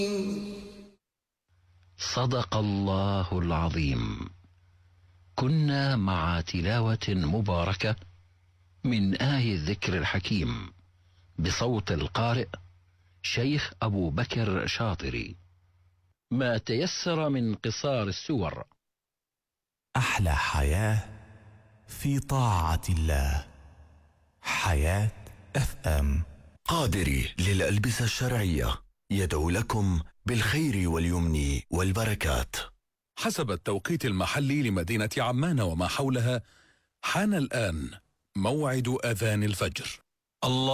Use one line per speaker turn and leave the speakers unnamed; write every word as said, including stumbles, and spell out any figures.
صدق الله العظيم. كنا مع تلاوة مباركة من آي الذكر الحكيم بصوت القارئ شيخ أبو بكر شاطري. ما تيسر من قصار السور.
أحلى حياة في طاعة الله. حياة اف ام.
قادري للألبسة الشرعية يدعو لكم بالخير واليمن والبركات.
حسب التوقيت المحلي لمدينة عمان وما حولها، حان الآن موعد أذان الفجر. الله